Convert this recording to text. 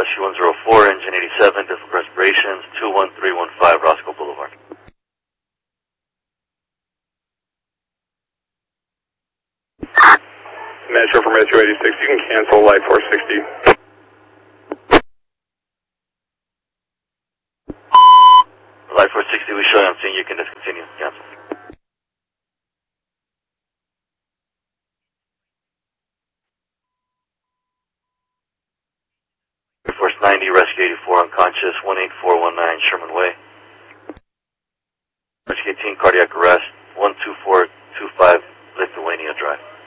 Rescue 104, engine 87, difficult respirations, 21315 Roscoe Boulevard. Metro from Rescue 86, you can cancel Light 460. Light 460, we show you on scene, you can discontinue, cancel. Air Force 90, Rescue 84, unconscious, 18419 Sherman Way. Rescue 18, cardiac arrest, 12425 Lithuania Drive.